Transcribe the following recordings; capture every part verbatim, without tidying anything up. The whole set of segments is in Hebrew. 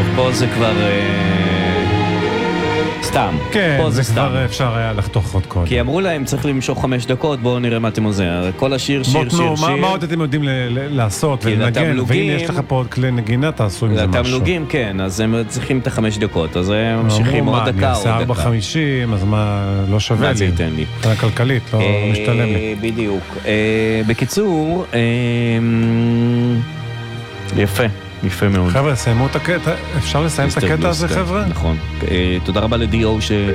פה זה כבר סתם. כן, זה כבר אפשר היה לחתוך עוד קודם. כי אמרו להם צריך למשוך חמש דקות, בואו נראה מה אתם עושים. כל השיר, שיר, שיר, שיר. מה עוד אתם יודעים לעשות ולנגן? ואם יש לך פה עוד כלי נגינה, תעשו עם זה משהו. לתמלוגים, כן, אז הם צריכים את החמש דקות, אז הם ממשיכים עוד דקה, עוד דקה. אני אעשה ארבע חמישים, אז מה, לא שווה לי. מה זה ייתן לי? זה כלכלית, לא משתלם לי. בדיוק. בקיצור, יפה. יפה מאוד. חבר'ה, סיימו את הקטע, אפשר לסיים את הקטע הזה, חבר'ה? נכון. תודה רבה לדיו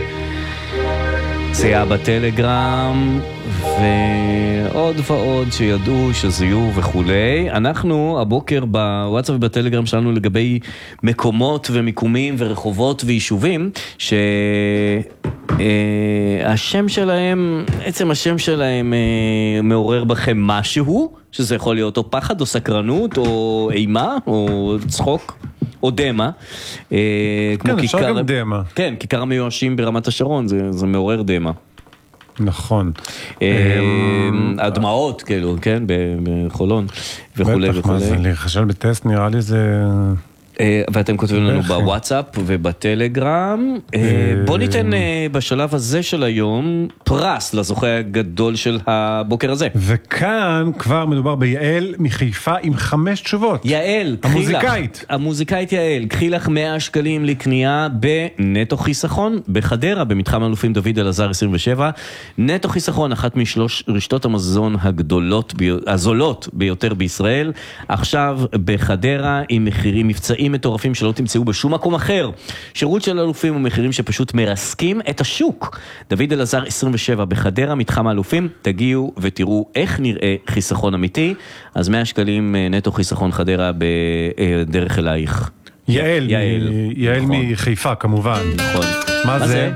שסייע בטלגרם, ועוד ועוד שידעו שזיהו וכולי. אנחנו הבוקר בוואטסאפ ובטלגרם שלנו לגבי מקומות ומיקומים ורחובות ויישובים, שהשם שלהם, עצם השם שלהם מעורר בכם משהו, שזה יכול להיות או פחד או סקרנות או אימה או צחוק או דמה. כן, אפשר גם דמה. כן, כיכר המיואשים ברמת השרון, זה מעורר דמה. נכון. הדמעות, כאילו, כן, בחולון וכולי וכולי. בטח, מה זה, להיחשל בטסט נראה לי זה... ואתם כותבים לנו בוואטסאפ ובטלגרם. בוא ניתן בשלב הזה של היום פרס לזוכה הגדול של הבוקר הזה. וכאן כבר מדובר ביעל מחיפה עם חמש תשובות. יעל, המוזיקאית. המוזיקאית יעל, קחי לך מאה שקלים לקנייה בנטו חיסכון, בחדרה, במתחם אלופים דוד אלעזר עשרים ושבע. נטו חיסכון, אחת משלוש רשתות המזון הגדולות, הזולות ביותר בישראל. עכשיו בחדרה עם מחירים מבצעיים מטורפים שלא תמצאו בשום מקום אחר. שירות של אלופים ומחירים שפשוט מרסקים את השוק. דוד אלעזר עשרים ושבע בחדרה, מתחם האלופים. תגיעו ותראו איך נראה חיסכון אמיתי. אז מאה שקלים נטו חיסכון חדרה בדרך אלייך. יעל, יעל, יעל מחיפה כמובן. נכון. מה זה?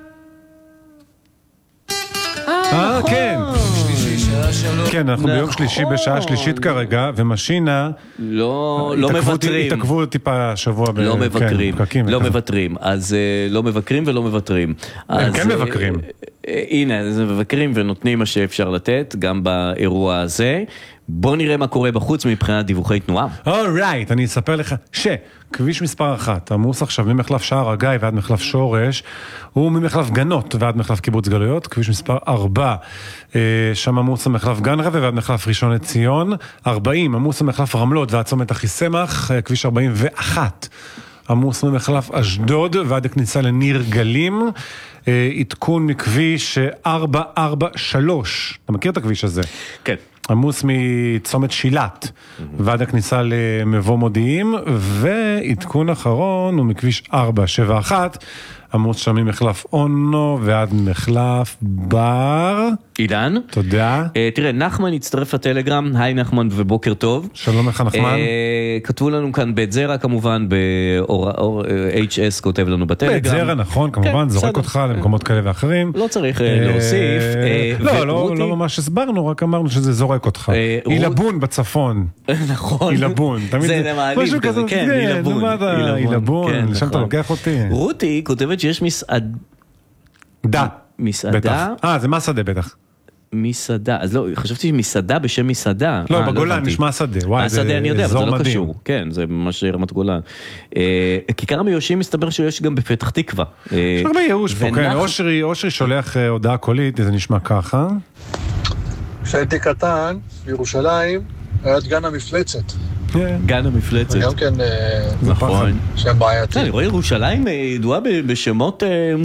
אה, כן. כן, אנחנו ביום שלישי בשעה שלישית כרגע, ומשינה לא מבטרים. התעכבו טיפה שבוע. לא מבקרים, לא מבטרים. אז לא מבקרים ולא מבטרים. הם כן מבקרים. הנה, אז מבקרים ונותנים מה שאפשר לתת, גם באירוע הזה. בוא נראה מה קורה בחוץ מבחינת דיווחי תנועה. אורייט, אני אספר לך שכביש מספר אחת, עמוס עכשיו ממחלף שער הגיא ועד מחלף שורש, הוא ממחלף גנות ועד מחלף קיבוץ גלויות. כביש מספר ארבע, שם עמוס המחלף גן רווה ועד מחלף ראשון לציון. ארבעים, עמוס המחלף רמלות ועד צומת אחיסמך. כביש ארבעים ואחת, עמוס ממחלף אשדוד ועד הכניסה לניר גלים. עדכון מכביש ארבע ארבע שלוש, אתה מכיר את הכביש הזה? כן. עמוס מצומת שילת ועד הכניסה למבוא מודיעים, ועדכון אחרון הוא מכביש ארבע שבע אחת, עמוס שם ממחלף אונו ועד מחלף בר. עידן. תודה. Uh, תראה, נחמן הצטרף לטלגרם, היי נחמן ובוקר טוב. שלום לך נחמן. Uh, כתבו לנו כאן בית זרע כמובן, ב-אייץ' אס כותב לנו בטלגרם. בית זרע נכון, כמובן, כן, זורק אותך למקומות כאלה ואחרים. לא צריך uh, להוסיף. Uh, לא, לא, לא ממש הסברנו, רק אמרנו שזה זורק אותך. Uh, אילבון בצפון. נכון. אילבון. זה מעליב כזה, כן, אילבון. אילבון, שם אתה לוקח אותי. רותי כותבת שיש מסעד... דה. מסעדה? אה, זה מסעדה בטח. מסעדה, אז לא, חשבתי מסעדה בשם מסעדה. לא, בגולן נשמע שדה. השדה אני יודע, אבל זה לא קשור. כן, זה ממש רמת גולן. כיכר המיואשים מסתבר שיש גם בפתח תקווה. יש הרבה ייאוש פה, כן. אושרי שולח הודעה קולית, זה נשמע ככה. כשהייתי קטן, בירושלים, היה את גן המפלצת. גן המפלצת. גם כן, נכון. שם בעייתי. אני רואה ירושלים ידועה בשמות